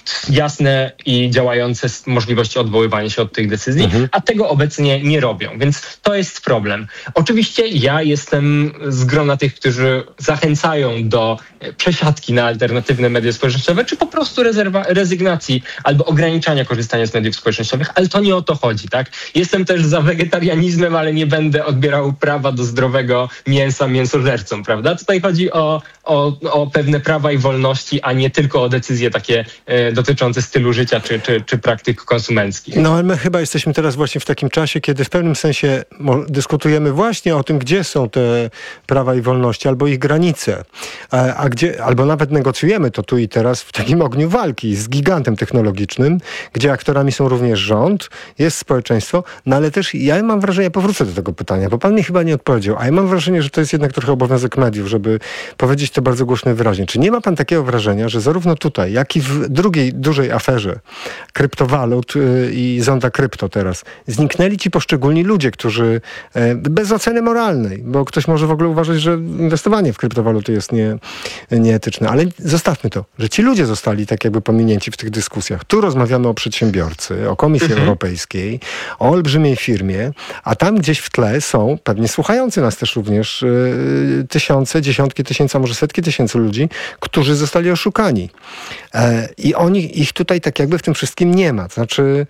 jasne i działające możliwości odwoływania się od tych decyzji, mhm. a tego obecnie nie robią, więc to jest problem. Oczywiście ja jestem z grona tych, którzy zachęcają do przesiadki na alternatywne media społecznościowe, czy po prostu rezerwa, rezygnacji albo ograniczania korzystania z mediów społecznościowych, ale to nie o to chodzi, tak? Jestem też za wegetarianizmem, ale nie będę odbierał prawa do zdrowego mięsa mięsożercom, prawda? Tutaj chodzi o, o, o pewne prawa i wolności, a nie tylko o decyzje takie e, dotyczące stylu życia czy, czy, czy praktyk konsumenckich. No ale my chyba jesteśmy teraz właśnie w takim czasie, kiedy w pewnym sensie dyskutujemy właśnie o tym, gdzie są te prawa i wolności, albo ich granice, a, a gdzie, albo nawet negocjujemy to tu i teraz w takim ogniu walki z gigantem technologicznym, gdzie aktorami są również rząd, jest społeczeństwo, no ale też ja mam wrażenie, ja powrócę do tego pytania, bo pan mi chyba nie odpowiedział, a ja mam wrażenie, że to jest jednak trochę obowiązek mediów, żeby powiedzieć to bardzo głośno i wyraźnie. Czy nie ma pan takiego wrażenia, że zarówno tutaj, jak i w drugiej dużej aferze kryptowalut i zonda krypto teraz, zniknęli ci poszczególni ludzie, którzy bez oceny moralnej, bo ktoś może w ogóle uważać, że inwestowanie w kryptowaluty jest nie, nieetyczne, ale zostawmy to, że ci ludzie zostali tak jakby pominięci w tych dyskusjach. Tu rozmawiamy o przedsiębiorcy, o Komisji mhm. Europejskiej, o olbrzymiej firmie, a tam gdzieś w tle są, pewnie słuchający nas też również, yy, tysiące, dziesiątki tysięcy, a może setki tysięcy ludzi, którzy zostali oszukani. E, I oni, ich tutaj tak jakby w tym wszystkim nie ma. To znaczy,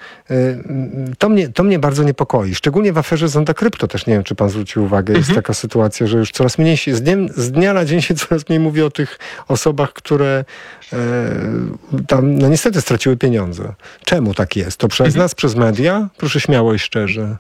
to mnie, to mnie bardzo niepokoi. Szczególnie w aferze zonda krypto też, nie wiem, czy pan zwrócił uwagę, jest mhm. taka sytuacja, że już coraz mniej się, z, dniem, z dnia na dzień się coraz mniej mówi o tych osobach, które e, tam, no niestety straciły pieniądze. Czemu tak jest? To przez mhm. nas, przez media? Proszę śmiało i szczerze.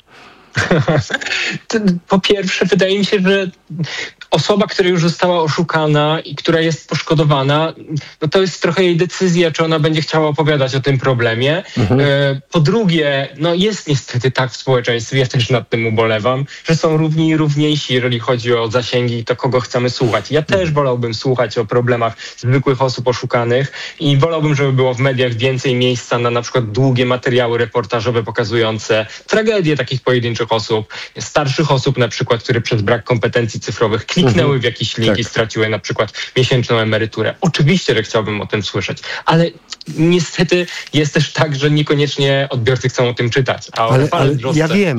Po pierwsze, wydaje mi się, że osoba, która już została oszukana i która jest poszkodowana, no to jest trochę jej decyzja, czy ona będzie chciała opowiadać o tym problemie. Mhm. Po drugie, no jest niestety tak w społeczeństwie, ja też nad tym ubolewam, że są równi i równiejsi, jeżeli chodzi o zasięgi, to kogo chcemy słuchać. Ja też wolałbym słuchać o problemach zwykłych osób oszukanych i wolałbym, żeby było w mediach więcej miejsca na na przykład długie materiały reportażowe pokazujące tragedię takich pojedynczych osób, starszych osób na przykład, które przez brak kompetencji cyfrowych kliknęły w jakiś link tak. i straciły na przykład miesięczną emeryturę. Oczywiście, że chciałbym o tym słyszeć, ale niestety jest też tak, że niekoniecznie odbiorcy chcą o tym czytać. A ale, ale ja wiem, ale,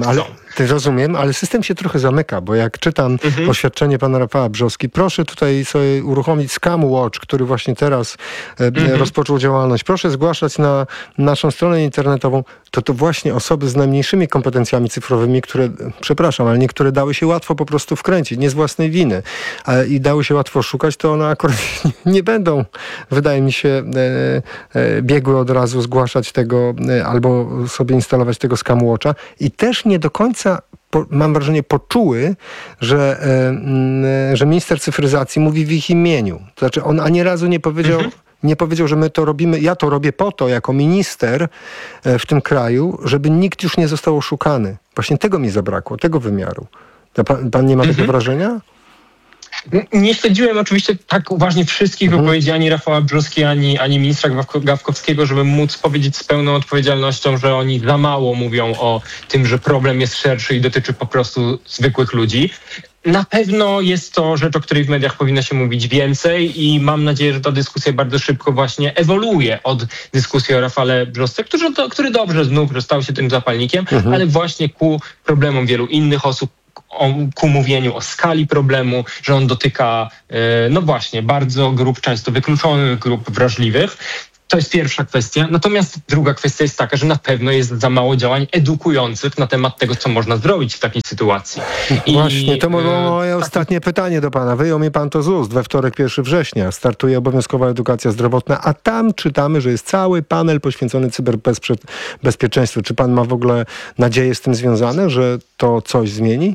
Ty rozumiem, ale system się trochę zamyka, bo jak czytam Mhm. oświadczenie pana Rafała Brzoski, proszę tutaj sobie uruchomić Scam Watch, który właśnie teraz e, Mhm. rozpoczął działalność. Proszę zgłaszać na naszą stronę internetową. To to właśnie osoby z najmniejszymi kompetencjami cyfrowymi, które, przepraszam, ale niektóre dały się łatwo po prostu wkręcić, nie z własnej winy. A, I dały się łatwo szukać, to one akurat nie będą, wydaje mi się, e, e, biegły od razu zgłaszać tego e, albo sobie instalować tego Scam Watcha. I też nie do końca, po, mam wrażenie, poczuły, że, e, m, że minister cyfryzacji mówi w ich imieniu. To znaczy on ani razu nie powiedział, Mhm. nie powiedział, że my to robimy, ja to robię po to, jako minister e, w tym kraju, żeby nikt już nie został oszukany. Właśnie tego mi zabrakło, tego wymiaru. To Pan, pan nie ma Mhm. takiego wrażenia? Nie śledziłem oczywiście tak uważnie wszystkich Mhm. wypowiedzi ani Rafała Brzoski, ani, ani ministra Gawko- Gawkowskiego, żeby móc powiedzieć z pełną odpowiedzialnością, że oni za mało mówią o tym, że problem jest szerszy i dotyczy po prostu zwykłych ludzi. Na pewno jest to rzecz, o której w mediach powinno się mówić więcej i mam nadzieję, że ta dyskusja bardzo szybko właśnie ewoluuje od dyskusji o Rafale Brzosce, który, który dobrze znów że stał się tym zapalnikiem, Mhm. ale właśnie ku problemom wielu innych osób, o, ku mówieniu o skali problemu, że on dotyka, e, no właśnie, bardzo grup, często wykluczonych grup wrażliwych. To jest pierwsza kwestia. Natomiast druga kwestia jest taka, że na pewno jest za mało działań edukujących na temat tego, co można zrobić w takiej sytuacji. I, Właśnie, to było e, moje ostatnie pytanie do pana. Wyjął mi pan to z ust. We wtorek, pierwszego września startuje obowiązkowa edukacja zdrowotna, a tam czytamy, że jest cały panel poświęcony cyberbezpieczeństwu. Czy pan ma w ogóle nadzieję z tym związane, że to coś zmieni?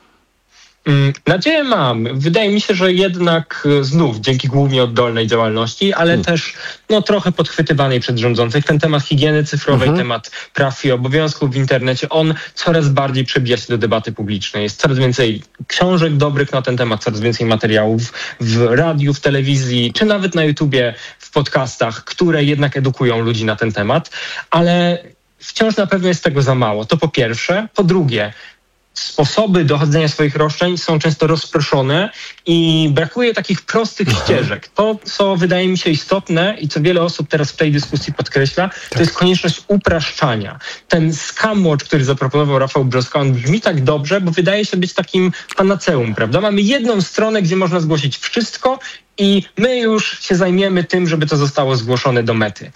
Mm, Nadzieję mam. Wydaje mi się, że jednak e, znów dzięki głównie oddolnej działalności, ale Hmm. też no, trochę podchwytywanej przez rządzących, ten temat higieny cyfrowej, Mhm. temat praw i obowiązków w internecie, on coraz bardziej przebija się do debaty publicznej. Jest coraz więcej książek dobrych na ten temat, coraz więcej materiałów w radiu, w telewizji, czy nawet na YouTubie, w podcastach, które jednak edukują ludzi na ten temat, ale wciąż na pewno jest tego za mało. To po pierwsze. Po drugie, sposoby dochodzenia swoich roszczeń są często rozproszone i brakuje takich prostych ścieżek. To, co wydaje mi się istotne i co wiele osób teraz w tej dyskusji podkreśla, to jest konieczność upraszczania. Ten Scam Watch, który zaproponował Rafał Brzoska, on brzmi tak dobrze, bo wydaje się być takim panaceum, prawda? Mamy jedną stronę, gdzie można zgłosić wszystko i my już się zajmiemy tym, żeby to zostało zgłoszone do mety.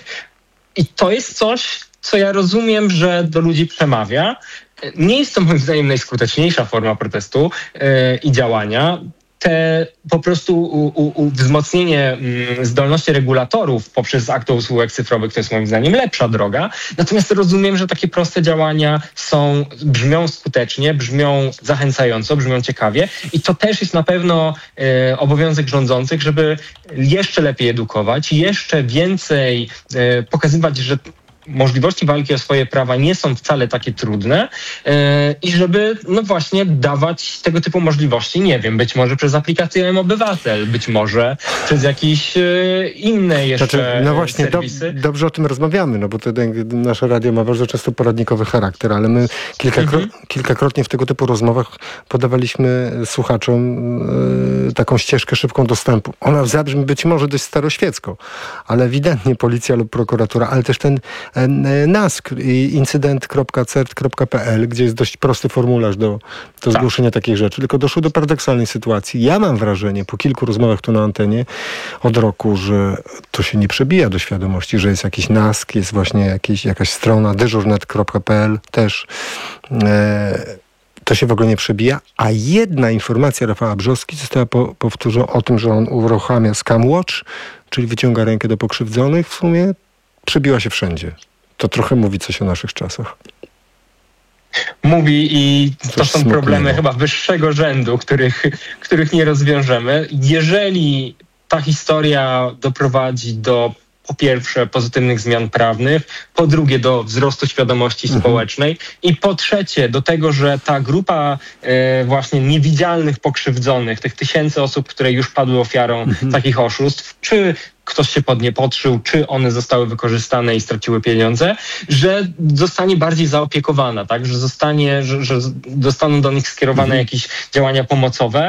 I to jest coś, co ja rozumiem, że do ludzi przemawia. Nie jest to moim zdaniem najskuteczniejsza forma protestu yy, i działania. Te po prostu u, u, u wzmocnienie mm, zdolności regulatorów poprzez akt o usługach cyfrowych to jest moim zdaniem lepsza droga. Natomiast rozumiem, że takie proste działania są, brzmią skutecznie, brzmią zachęcająco, brzmią ciekawie i to też jest na pewno e, obowiązek rządzących, żeby jeszcze lepiej edukować, jeszcze więcej e, pokazywać, że możliwości walki o swoje prawa nie są wcale takie trudne yy, i żeby no właśnie dawać tego typu możliwości, nie wiem, być może przez aplikację M-Obywatel, być może przez jakieś yy, inne jeszcze Znaczy, no właśnie, do, serwisy. dobrze o tym rozmawiamy, no bo to, nasze radio ma bardzo często poradnikowy charakter, ale my kilkakro, Mhm. kilkakrotnie w tego typu rozmowach podawaliśmy słuchaczom yy, taką ścieżkę szybką dostępu. Ona zabrzmi być może dość staroświecko, ale ewidentnie policja lub prokuratura, ale też ten nask incydent kropka cert kropka p l, gdzie jest dość prosty formularz do, do Tak. zgłoszenia takich rzeczy, tylko doszło do paradoksalnej sytuacji. Ja mam wrażenie, po kilku rozmowach tu na antenie od roku, że to się nie przebija do świadomości, że jest jakiś nask, jest właśnie jakieś, jakaś strona dyżurnet kropka p l też. E, to się w ogóle nie przebija, a jedna informacja Rafała Brzoski została po, powtórzona o tym, że on uruchamia Scam Watch, czyli wyciąga rękę do pokrzywdzonych, w sumie przebiła się wszędzie. To trochę mówi coś o naszych czasach. Mówi i to Coś są smutnego. problemy chyba wyższego rzędu, których, których nie rozwiążemy. Jeżeli ta historia doprowadzi do po pierwsze pozytywnych zmian prawnych, po drugie do wzrostu świadomości Mhm. społecznej i po trzecie do tego, że ta grupa e, właśnie niewidzialnych pokrzywdzonych, tych tysięcy osób, które już padły ofiarą Mhm. takich oszustw, czy ktoś się pod nie podszył, czy one zostały wykorzystane i straciły pieniądze, że zostanie bardziej zaopiekowana, tak, że zostanie, że, że zostaną do nich skierowane mhm. jakieś działania pomocowe,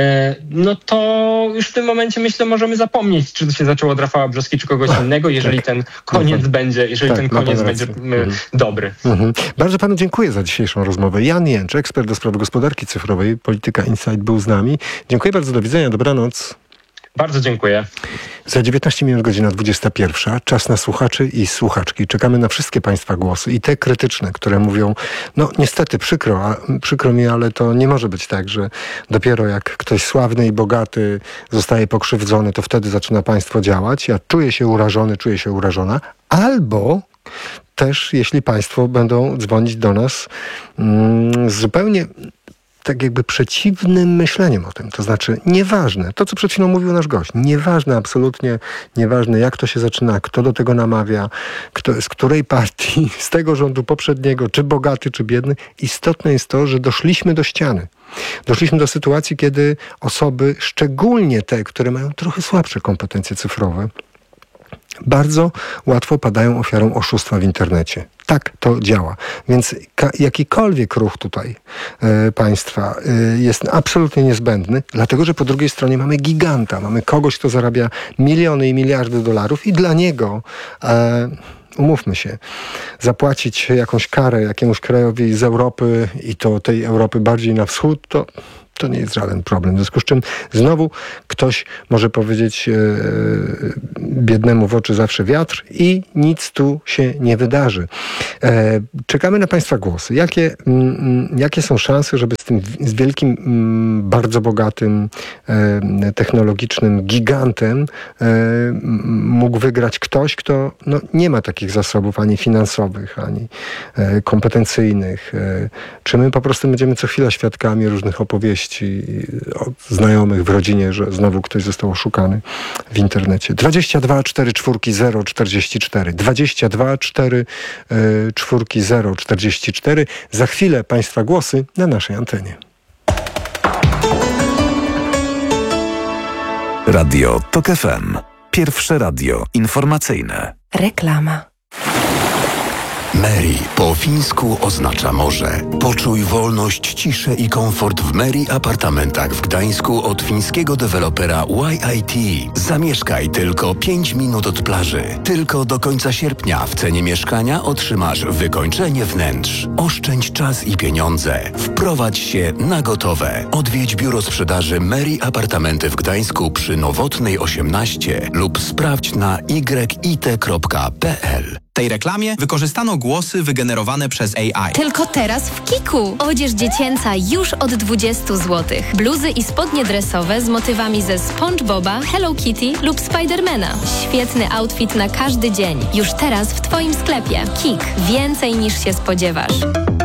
no to już w tym momencie myślę możemy zapomnieć, czy to się zaczęło od Rafała Brzoski, czy kogoś innego, jeżeli tak. ten koniec mhm. będzie, jeżeli tak, ten koniec będzie mhm. dobry. Mhm. Bardzo panu dziękuję za dzisiejszą rozmowę. Jan Jęczek, ekspert do spraw gospodarki cyfrowej, Polityka Insight, był z nami. Dziękuję bardzo, do widzenia, dobranoc. Bardzo dziękuję. Za dziewiętnaście minut, godzina dwudziesta pierwsza. Czas na słuchaczy i słuchaczki. Czekamy na wszystkie państwa głosy i te krytyczne, które mówią, no niestety przykro, a, przykro mi, ale to nie może być tak, że dopiero jak ktoś sławny i bogaty zostaje pokrzywdzony, to wtedy zaczyna państwo działać. Ja czuję się urażony, czuję się urażona. Albo też, jeśli państwo będą dzwonić do nas mm, zupełnie tak jakby przeciwnym myśleniem o tym. To znaczy nieważne, to co przed chwilą mówił nasz gość, nieważne, absolutnie nieważne, jak to się zaczyna, kto do tego namawia, kto, z której partii, z tego rządu poprzedniego, czy bogaty, czy biedny. Istotne jest to, że doszliśmy do ściany. Doszliśmy do sytuacji, kiedy osoby, szczególnie te, które mają trochę słabsze kompetencje cyfrowe, bardzo łatwo padają ofiarą oszustwa w internecie. Tak to działa. Więc ka- jakikolwiek ruch tutaj e, państwa e, jest absolutnie niezbędny, dlatego że po drugiej stronie mamy giganta, mamy kogoś, kto zarabia miliony i miliardy dolarów i dla niego e, umówmy się, zapłacić jakąś karę jakiemuś krajowi z Europy i to tej Europy bardziej na wschód, to to nie jest żaden problem. W związku z czym znowu ktoś może powiedzieć e, biednemu w oczy zawsze wiatr i nic tu się nie wydarzy. E, czekamy na państwa głosy. Jakie, m, jakie są szanse, żeby z tym z wielkim, m, bardzo bogatym, e, technologicznym gigantem e, mógł wygrać ktoś, kto no, nie ma takich zasobów ani finansowych, ani e, kompetencyjnych. E, czy my po prostu będziemy co chwila świadkami różnych opowieści od znajomych w rodzinie, że znowu ktoś został oszukany w internecie. dwadzieścia dwa cztery cztery zero czterdzieści cztery dwadzieścia dwa cztery cztery zero czterdzieści cztery. Za chwilę państwa głosy na naszej antenie. Radio TOK F M. Pierwsze radio informacyjne. Reklama. Meri po fińsku oznacza morze. Poczuj wolność, ciszę i komfort w Meri apartamentach w Gdańsku od fińskiego dewelopera Y I T. Zamieszkaj tylko pięć minut od plaży. Tylko do końca sierpnia w cenie mieszkania otrzymasz wykończenie wnętrz. Oszczędź czas i pieniądze. Wprowadź się na gotowe. Odwiedź biuro sprzedaży Meri Apartamenty w Gdańsku przy Nowotnej osiemnaście lub sprawdź na y i t kropka p l. W tej reklamie wykorzystano głosy wygenerowane przez A I. Tylko teraz w Kiku. Odzież dziecięca już od dwudziestu złotych. Bluzy i spodnie dresowe z motywami ze SpongeBoba, Hello Kitty lub Spidermana. Świetny outfit na każdy dzień. Już teraz w Twoim sklepie. Kik. Więcej niż się spodziewasz.